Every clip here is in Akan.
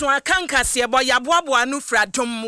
so akanka se boy aboabo anu fradom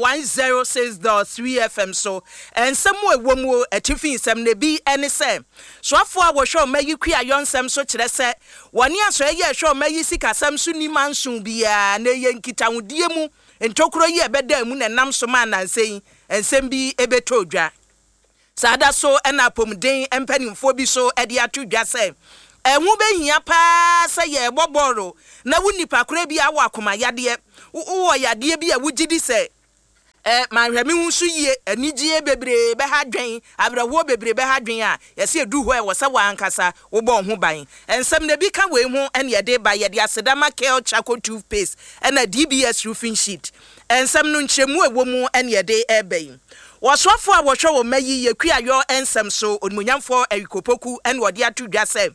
106.3 FM so ensem ewo mu atifi nsem ne bi ene se soafo a wo hwe mayi kua yonsem so kire se woni aso ye hwe mayi sikasem so ni mansun bia na ye nkitahudie mu ntokoro ye beda mu na nam so ma nansen ensem bi ebeto dwa sada so ena pomden empanimfo bi so ede atodwa se enwu behia pa se ye boboro na wunipa kora bi awo akoma yade wo yade bi a wugidi se manhwemi hunsu yie anigye bebre be ha dwen abrawo bebre be ha dwen a yese edu ho e wo se wankasa wo bo ho ban ensem na bi ka we hu ene yede ba yede asedama kel charcoal toothpaste ena DBS roofing sheet ensem no nchemu ewo mu ene yede ebeyin wasofo a wo hwe wo mayi yekuayo ensem so onmunyamfo awikopoku ene wode atodwa se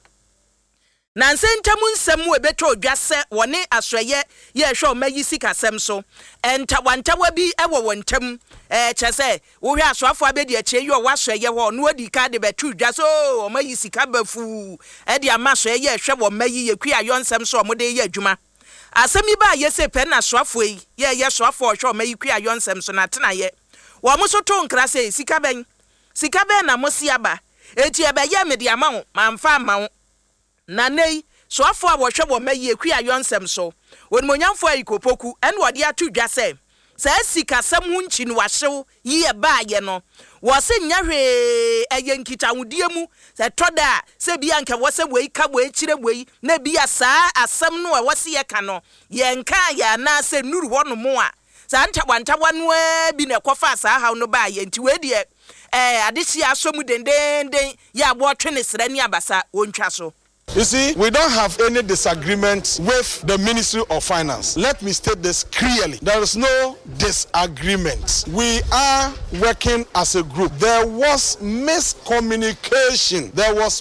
nanse ntamu nsem mu ebeto dwase wone asoye ye hwe mayi sikasem so entawantawa bi ewo wontam chese wo hwe asoafo abedi ache yo wasoye ho no odi ka de beto dwase o mayi sika bafu e de amasoye ye hwe wo mayi yekua yo nsem so omode ye adwuma asemi ba yese pe na asoafo yi ye soafo hwe mayi kua yo nsem so na tena ye wo muso to nkra se sika ben na mosiaba eti ebe ye mede amawo mamfa amawo na nei soafo a wo hwe wo mayi ekua yonsem so onmonyamfo ayikopoku ene wode atodwa se sikasem hu nchi no wahyew ye baaye no wo se nyahwe eye nkitahudie mu se toda se bia nka wo se wei ka wei kire wei na bia saa asem no a wo se ye ka no ye nka ya na se nuru ho no mo a sa ntawantawa no bi na kofa saa haw no baaye nti we de adehia asomu dendenden ya bo twene sra ni abasa wontwa so. You see, we don't have any disagreement with the Ministry of Finance. Let me state this clearly. There is no disagreement. We are working as a group. There was miscommunication.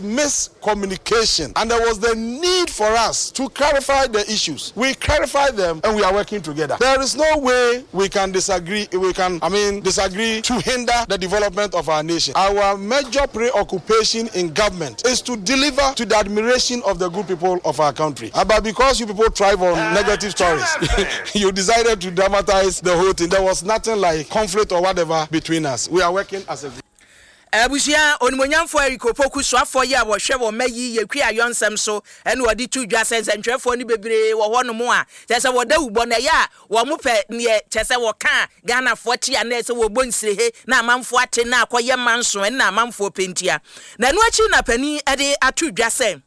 And there was the need for us to clarify the issues. We clarify them and we are working together. There is no way we can disagree. Disagree to hinder the development of our nation. Our major preoccupation in government is to deliver to the admiration of the good people of our country. But because you people thrive on negative stories, you decided to dramatize the whole thing. There was nothing like conflict or whatever between us. We are working as a group. Abusia onmonyamfo ayikopoku soafo ye a wo hwe wo mayi yekua yonsem so ene wodi tu dwase ntwefo ni bebre wo ho no mo a tese wo da ubo na ya wo mo pe ne tese wo ka Ghana fo tia na se wo bonsirehe na amamfo ate na akoye manso na amamfo pentia na no achi na pani ede atu dwase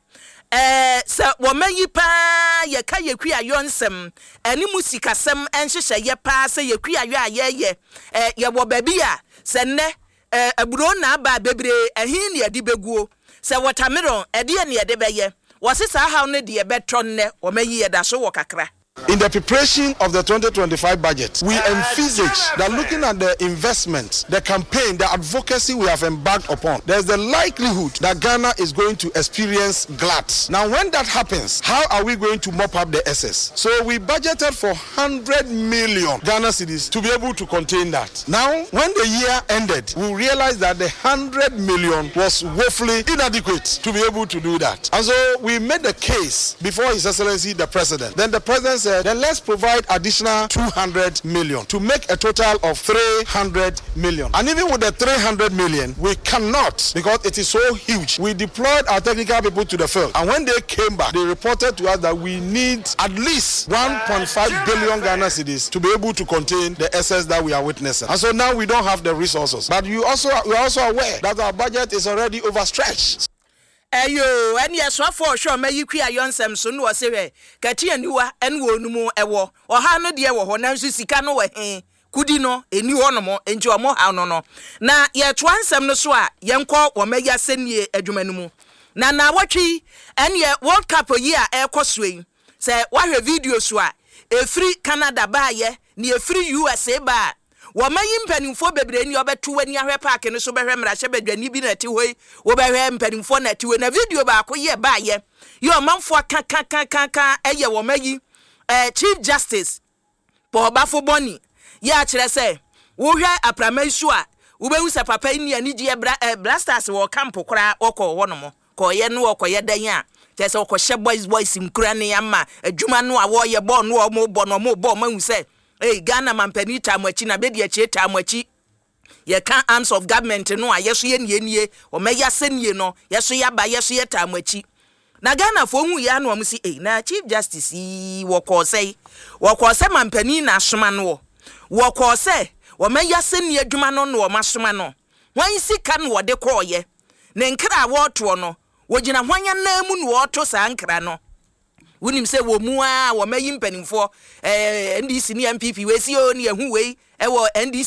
se wo mayi pa ye ka yekua yonsem ene musikasem enhyehyɛ ye pa se yekua yo ayeye ye wo babi a se ne aburo na ba bebre ehin ne ade beguo se watermelon ede ne ede beye wo se saa haw ne de betro ne wo mayi ye da so wo kakra. In the preparation of the 2025 budget, we envisage that looking at the investment, the campaign, the advocacy we have embarked upon, there's the likelihood that Ghana is going to experience glut. Now, when that happens, how are we going to mop up the excess? So we budgeted for 100 million Ghana cedis to be able to contain that. Now, when the year ended, we realized that the 100 million was woefully inadequate to be able to do that. And so we made the case before His Excellency the President. Then the President said, then let's provide additional 200 million to make a total of 300 million. And even with the 300 million, we cannot, because it is so huge. We deployed our technical people to the field. And when they came back, they reported to us that we need at least 1.5 billion Ghana cedis to be able to contain the excess that we are witnessing. And so now we don't have the resources. But we are also aware that our budget is already overstretched. Eyo eni aswafo hwe mayi kua yonsem so no sewe kati aniwa ene wo numu ewo oha no de ewo ho na nso sika no we kudi no eni ho no mo enji omo ha no na ye to ansem no so a yenko wo mayi asenie adwuma no mu na watwi ene World Cup yi a ekosoi se wahwe video so a efri Canada ba ye ne efri USA ba wo mayi mpanimfo bebre ni obeto wani ahwe park no so behwe mra hye badwani bi na ti hoi wo behwe mpanimfo na ti we na video ba ko ye ba ye yo manfo kaka eye wo mayi Chief Justice Paul Bafo Boni ya kire se wo hwe apramasu a wo behu se papa ni ani die blasters wo camp kora okọ ho no mo ko ye no okọ ye dan a Just okoshe boys nkura ne ama adwuma no a wo ye bo no mo bo no mo bo mahu se Ghana mampani tamwachi na bedi achi tamwachi ye kan arms of government no a yeso ye nie o meya senie no yeso ya ba yeso ye tamwachi na Ghana fo hu ya no am si na chief justice wo ko se mampani na asoma no wo ko se wo meya senie adwuma no no masoma no wan sika no wo de ko ye ne nkra wo to no wogina hwanya na mu no wo to sa nkra no wonim se wo mu a wo mayi mpanimfo NDC ni MPP we si o ni ehu we e wo NDC